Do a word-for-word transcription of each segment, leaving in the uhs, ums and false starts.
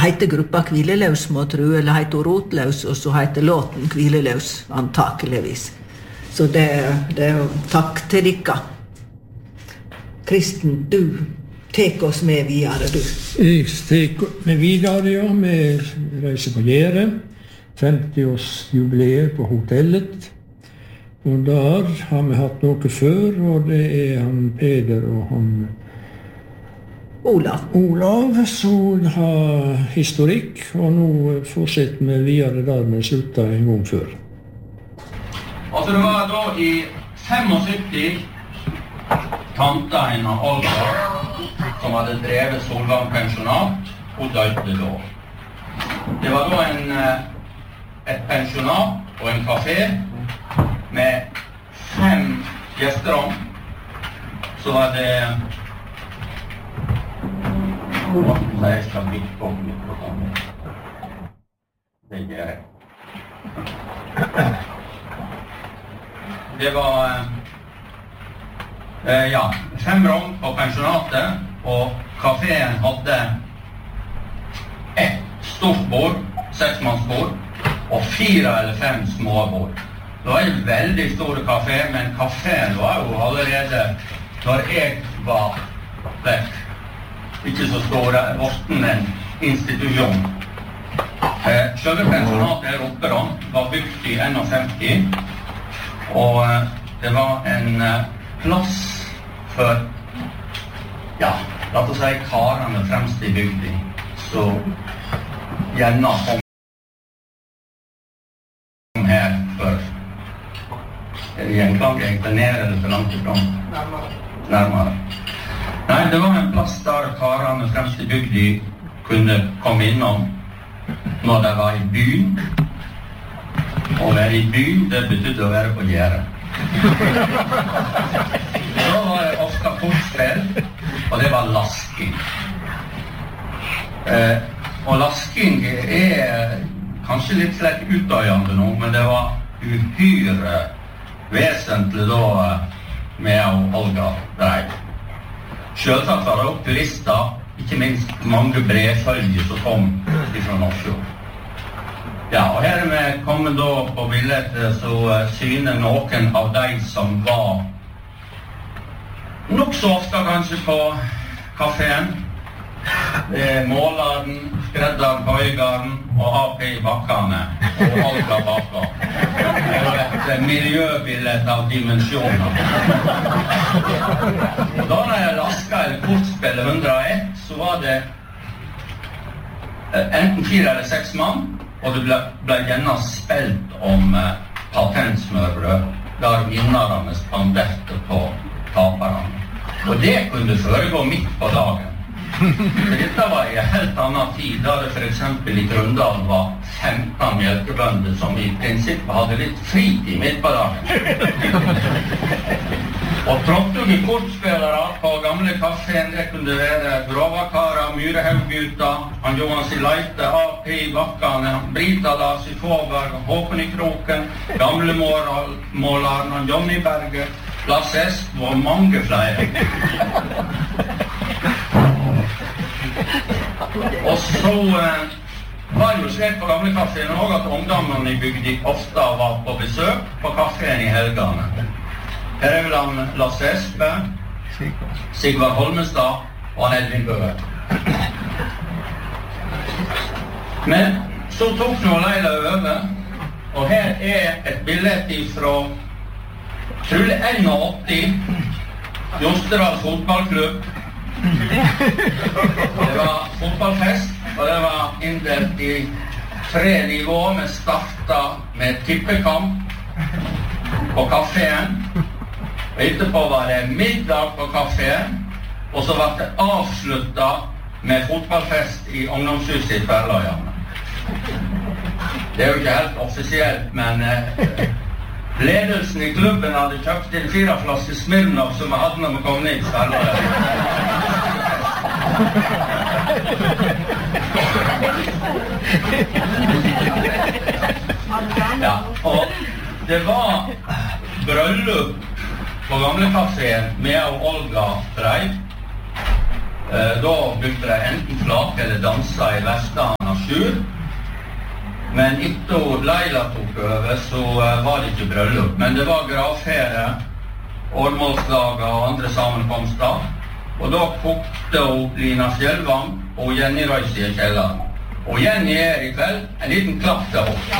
heter gruppa Hvileløs, må tro, eller heter Rotløs, og så heter låten Hvileløs, antakeligvis. Så det, det er jo takk til dere. Kristen, du tek oss med videre, du. Jeg tek med videre, ja. Vi reiser på Gjære. femti-årsjubileet på hotellet. Og der har vi hatt noe før, og det er han Peder og han Olav. Olav, som har historikk, og nå fortsetter vi videre der vi sluttet en gang før. Altså det var da i syttifem tanta en av Olga, som hadde drevet Solvang pensjonat, og døde da. Det var da en, et pensjonat og en kafé med fem gjesterom. Så var det Nei, jeg skal bli på mikrofonen. Det gjør jeg. Det var eh, ja, fem rom på pensjonatet, og kaféen hadde ett stort bord, seksmannsbord, og fire eller fem små bord. Det var en veldig stor kafé, men kaféen var jo allerede, når jeg var vekk, ikke så stor, vorten en institusjon. Eh, Selve pensjonatet her oppe da, var bygd i femti, og eh, det var en eh, plass for, ja, la oss si karene fremst i bygden, så gjerne kom her for gjenklang, egentlig ned eller for langt ifrån. Nærmere. Nærmere. Nei, det var en plass der karene fremst i bygden kunne komme innom når de var i byen. Å være i byen, det betydde å være på Gjære. Da var det ofte kortspill, og det var lasking. Eh, og lasking er kanskje litt slett utøyende nå, men det var uhyre vesentlig da med å Olga dreiv. Selvsagt var det også turister, ikke minst mange brevfølger som kom fra Nordsjøen. Ja, og her er vi kommet da på bildet så syner noen av de som var nok så ofte kanskje på kaféen. Måleren, skredderen, bøygeren og A P i bakkene og Olga baka. Det var et miljøbildet av dimensjoner. Da når jeg lasket eller kortspillet hundre og ett, så var det enten fire eller seks mann, og det ble, ble gjerne spilt om eh, patentsmørbrød, der vinnerne spanderte på taperne. Og det kunne foregå midt på dagen. Dette var i en helt annen tid, da det for eksempel i Grundal var femten mjølkebønder som i prinsippet hadde litt fritid midt på dagen. Og trådte kortspillere på gamle kaféen, det kunne være Grovakara, Myrehaugguta, han Johan Sileite, A P i bakkene, Brita Lars i Fåberg, Håkon i Kroken, gamle måleren, han Johnny Berger, Lars Esp og mange flere. Og så eh, var det jo slik på gamle kaféen også at ungdommene i bygden ofte var på besøk på kaféen i helgene. Her er vel han Lasse Espe, Sigvard Holmestad og han Edvin Bøe. Men så tok nå Leila over, og her er et bilde fra trolig åttien, Jostedal fotballklubb. Det var fotballfest, og det var inndelt i tre nivåer. Vi startet med tippekamp på kaféen, og etterpå var det middag på kaféen, og så var det avsluttet med fotballfest i ungdomshuset i Tverrløyene. Det er jo ikke helt offisielt, men eh, ledelsen i klubben hadde kjøpt inn fire flasker Smirnoff som vi hadde når vi kom ned i Tverrløyene. Ja, og det var bryllup på gamle kaféen med og Olga Breid. Eh, da brukte de enten flake eller danse I Vestland av skjul. Men etter Laila tok over, så eh, var det ikke bryllup. Men det var gravfere, årmålslager og andre sammenkomster. Og da kokte hun Lina Skjelvang og Jenny Røysi I kjelleren. Og Jenny er I kveld en liten klapp til henne.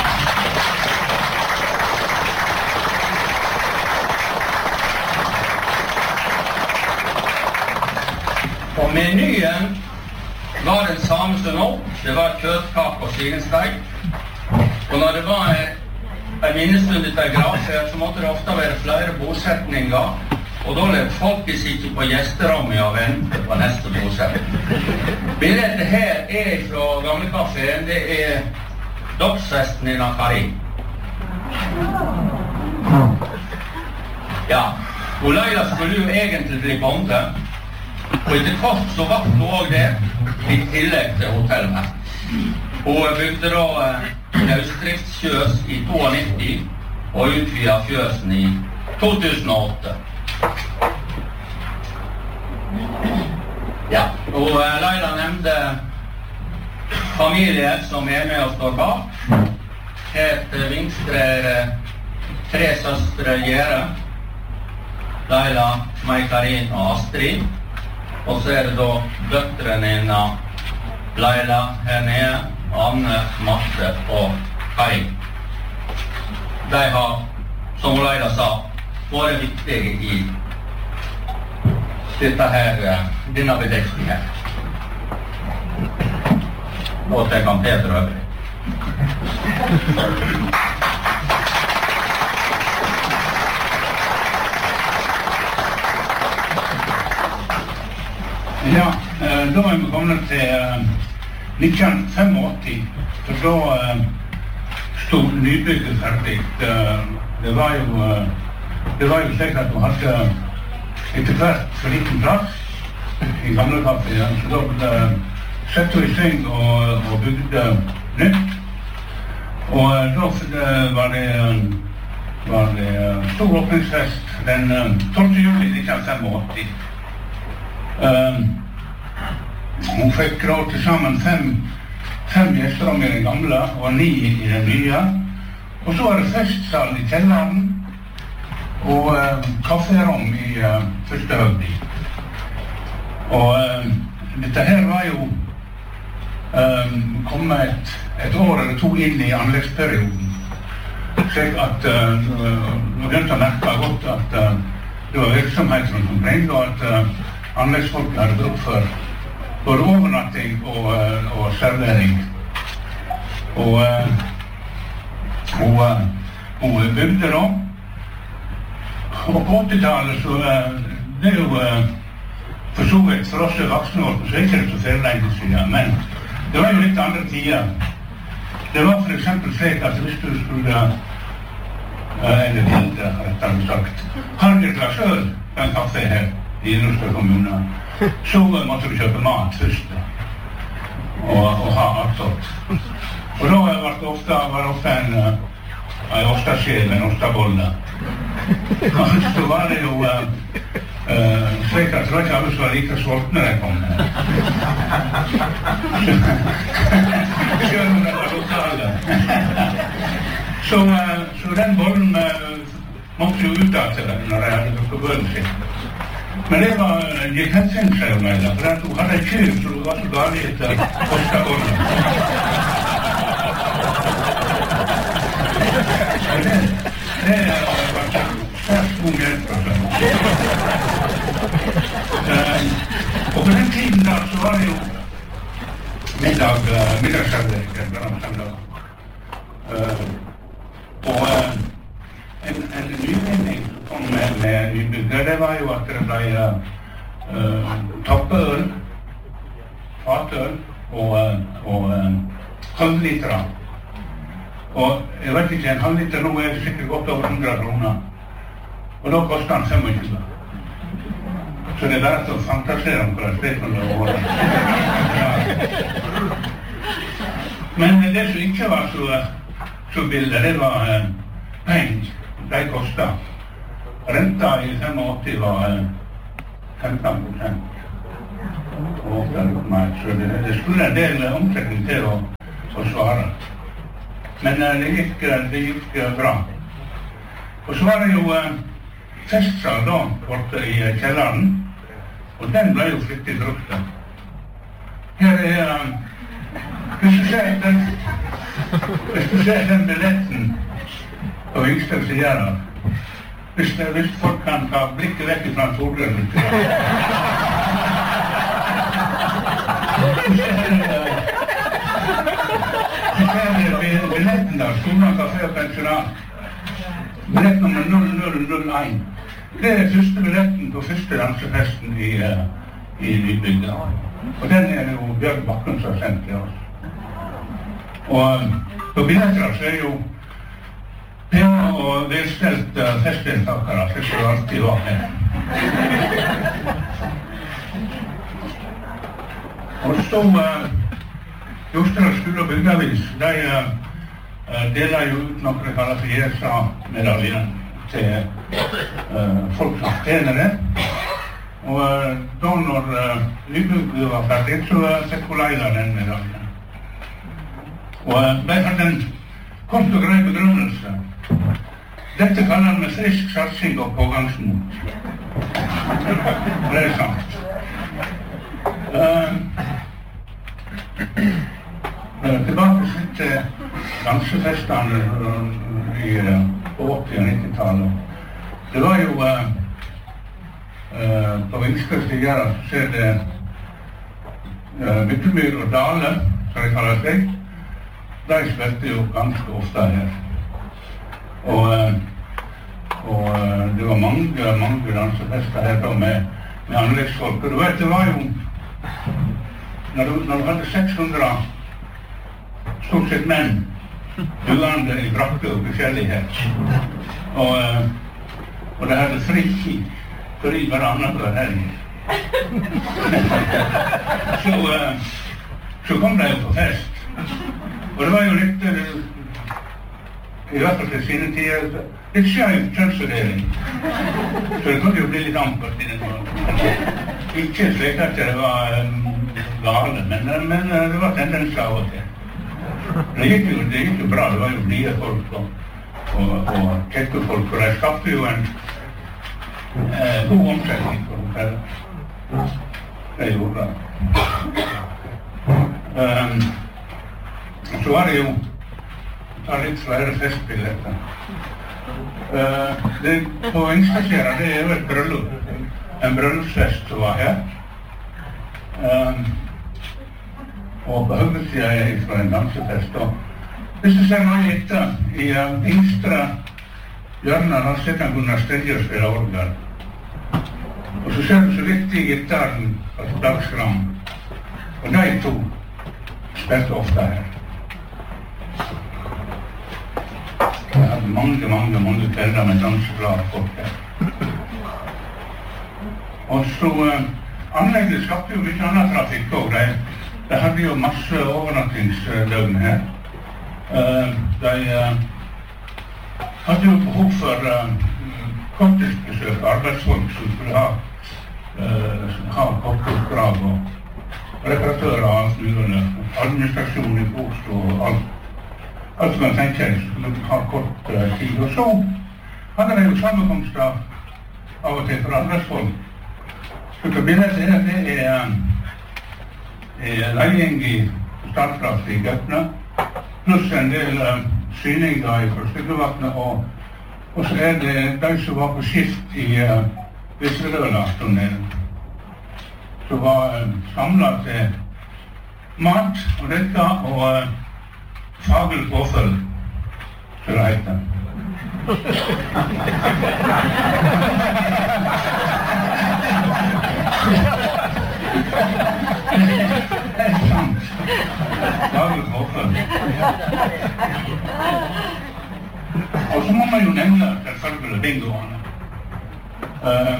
Og menyen var den samme som nå. Det var kjøttkake og svigensteik. Og når det var en minnestund etter gravferd, så måtte det ofte være flere bosetninger. Og da levde folk ikke på gjesterommet og ventet på neste bosetning. Bildet her er fra gamle kaféen. Det er dåpsfesten I Nakari. Ja, og Laila skulle jo egentlig bli bonde. Og etter kort så var hun også det, I tillegg til hotellet. Hun bygde da løsdriftsfjøs I nittito og utvidet fjøsen I to tusen og åtte. Ja, og Laila nevnte familier som er med og står bak. Het Vingstre er tre søstre Gjere, Laila, Mai-Karin og Astrid. Og så er det da døtrene inna Laila her nede, Anne, Marte og Karin. De har, som Laila sa, vært viktige I dette her, denne bedriften her. Og til kan Peter øvrig. Ja, da er vi kommet til nitten åttifem, for da stod nybygget ferdig. Det var jo, det var jo slik at du hadde etter hvert for liten plass I gamle kaféen, så da sette vi I sving og, og bygde nytt. Og da var det, var det stor åpningsfest den tolvte juli nitten åttifem. Uh, hun fikk da til sammen fem, fem gjesterom I den gamle og ni I den nye. Og så var det festsal I kjelleren og uh, kafferom I uh, første høgdi. Og uh, dette her var jo uh, kommet et, et år eller to inn I anleggsperioden. Slik at uh, vi begynte å merke godt at uh, det var virksomhet rundt omkring, og at uh, anleggsfolk hadde bruk for både overnatting og, uh, og servering. Og uh, hun bygde da. Og på åttitallet så uh, det er jo uh, for så vidt for oss voksne år, så er det ikke så ferdig siden, men det var jo litt andre tider. Det var for eksempel slik at hvis du skulle, uh, eller ville, rettere sagt, ha et glass øl på en kaffe her I Norske kommune, så måtte du kjøpe mat først og, og ha attåt. Og da var det ofte, var ofte en, en ostaskjel, en ostabolle. Og så var det jo uh, uh, slik at det var ikke alle som var like sultne når jeg kom her. Selv om det var lokale. Så, uh, så den bollen uh, måtte jo ut av til den når jeg hadde gått på bønnen sin. Men det var, jeg kan tenke seg om meg da, for at du hadde en kyr, så du var så galt etter ostabollen. Det, det er faktisk svært god hjelp, altså. Uh, og på den tiden da, så var det jo middag, uh, middagsservering, blant annet. Uh, og uh, en, en nyvinning som kom med, med nybygger, det var jo at det ble uh, tappøl, fatøl og, uh, og uh, halvlitra. Og jeg vet ikke, en halvliter nå er det sikkert godt over hundre kroner. Og da koster han tjuefem. Så det er bare å fantasere om hva det er for å være. Men det som ikke var så, så bildet, det var eh, penger. De kostet. Renta I åttifem var eh, femten prosent. og åpnet ut meg. Så det, det skulle en del omtrekning til å, å svare. Men uh, det gikk, det gikk uh, bra. Og så var det jo uh, festsal da, borte i uh, kjelleren, og den ble jo flittig brukt. Her er, uh, hvis du ser den, hvis du ser den billetten på Vingstad Sigera, hvis, hvis folk kan ta blikket vekk fra Torgrønn, billetten da, Storland Kafé og Pensjonat. Billett nummer null null null én. Det er første billetten på første dansefesten i, uh, i Nybygda. Og den er jo Bjørn Bakken som har sendt til oss. Og um, på billetter så er jo pene og velstelt uh, festdeltakere, slik som det alltid var her. Og så uh, Jostedal skole og bygdavis, de uh, deler jo ut noe de kaller for J S A-medaljen til uh, folk som tjener det. Og uh, da når uh, Nybygda var ferdig, så uh, fikk hun leila den medaljen. Og uh, de hadde en kort og grei begrunnelse. Dette kaller vi frisk satsing og pågangsmot. Det er sant. Uh, Tilbake til dansefestene i åtti- og nitti-tallet. Det var jo uh, uh, på Vingstad Sigera så er det uh, Myttemyr og Dale, som det kaller seg. De spilte jo ganske ofte her. Og, uh, og uh, det var mange, mange dansefester her da med, med anleggsfolk. Og du vet, det var jo når du, når du hadde seks hundre stort sett menn duende i brakke og forskjellighet. Og, uh, og det hadde fri fri hverandre på helg. så, uh, så kom de jo på fest. Og det var jo litt, uh, i hvert fall til sine tider, litt skjøy kjønnsfordeling. Så det kunne jo bli litt ampert i den. Ikke slik at det var um, gale, men, men uh, det var tendens av og til. Det gikk jo, det gikk jo bra, det var jo nye folk og, og, og kjekke folk, og de skapte jo en eh, god omsetning for hotellet. Det gjorde det. Um, så var det jo ta litt flere festbilletter. Uh, det, på Vingstadskjæra, det er jo et bryllup, en bryllupsfest som var her. Um, og på høyresida er jeg fra en dansefest. Og hvis du ser meg etter, i uh, yngstre hjørnet, da sitter han Gunnar Stedje og spiller orgel. Og så ser du så litt i gitaren på Dagskram. Og de to spilte ofte her. Jeg hadde mange, mange, mange kvelder med danseglade folk her. Og så uh, anlegget skapte jo mye annet trafikk også. De hadde jo masse overnattingsdøgn her. Uh, de uh, hadde jo behov for uh, korttidsbesøk, arbeidsfolk som skulle ha, uh, ha korttidsoppdrag og, og reparatører og alt mulig. Administrasjon i Oslo og alt. Alt som man tenker som skulle ha kort uh, tid. Og så hadde de jo sammenkomster av og til for arbeidsfolk. Så til bildet her, det er uh, leiding i Startkraft i Gøtne, pluss en del uh, syninger fra Styggevatnet, og, og så er det de som var på skift i uh, Visserøla-tunnelen, som var uh, samlet til mat og dette, og uh, faglig påfølg, som det heter. Det er sant. Faglig påfølg. Og så må man jo nevne selvfølgelig bingoene. Uh,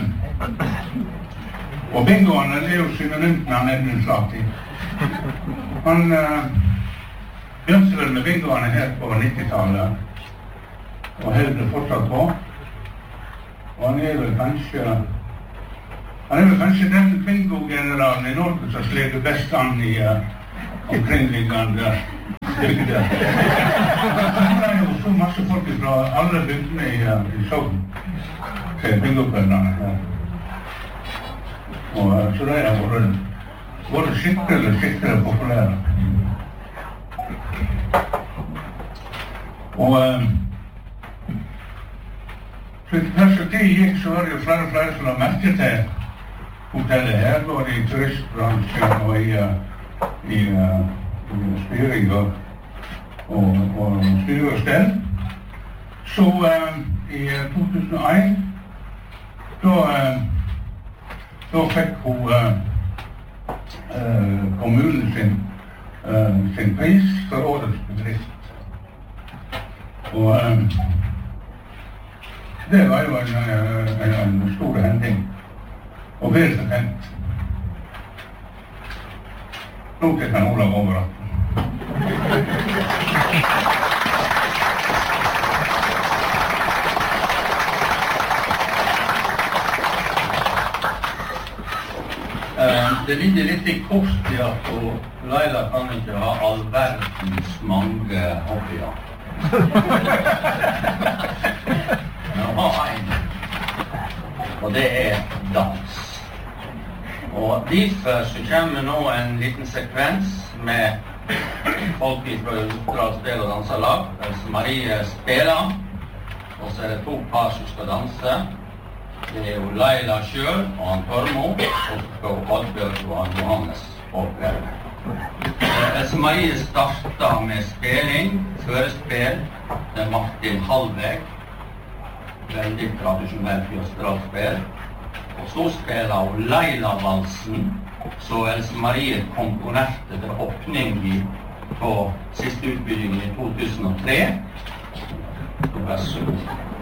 og bingoene er jo synonymt med han Edmund Slati. Han uh, begynte vel med bingoene her på nitti-tallet, og holder fortsatt på. Og han er vel kanskje Han er vel kanskje den bingo-generalen i Norge som sleger best an i uh, omkringliggende bygder. Det er jo så masse folk fra alle bygdene i, uh, i Sogn til bingo-kveldene. Ja. Og, uh, så det er våre, våre skikkelig, skikkelig populære. Og um, slik perspektiv gikk, så var det jo flere og flere som la merke til hotellet her, både i turistbransjen og i, uh, i, uh, i styring og, og, og styre og sted. Så uh, i to tusen og en, da, uh, da fikk hun uh, uh, kommunen sin, uh, sin pris for årets bedrift. Og um, det var jo en, en, en stor hending, og vel fortent. Nå til kan Olav overraske. Det ligger litt i kort i at Laila kan ikke ha all verdens mange hobbyer. Jeg har en, og det er dans. Og derfor så kommer nå en liten sekvens med folk fra Oppdal Spel- og Danselag. Else Marie spiller, og så er det to par som skal danse. Det er jo Laila selv og han Tormo, og så Oddbjørg og han Johannes Åkveld. Else Marie startet med spilling, førespill med Martin Hallveg, veldig tradisjonelt fjostralspill. Og så spiller hun Laila-valsen, så Else Marie komponerte til åpning på siste utbyggingen i to tusen og tre. Det var så